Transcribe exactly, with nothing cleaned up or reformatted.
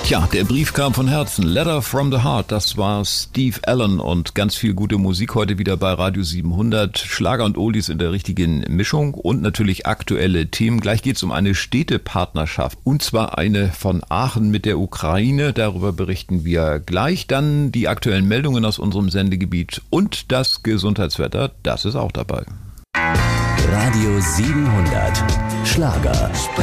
Tja, der Brief kam von Herzen. Letter from the Heart, das war Steve Allen und ganz viel gute Musik heute wieder bei Radio siebenhundert. Schlager und Oldies in der richtigen Mischung und natürlich aktuelle Themen. Gleich geht es um eine Städtepartnerschaft und zwar eine von Aachen mit der Ukraine. Darüber berichten wir gleich. Dann die aktuellen Meldungen aus unserem Sendegebiet und das Gesundheitswetter, das ist auch dabei. Radio siebenhundert Schlager.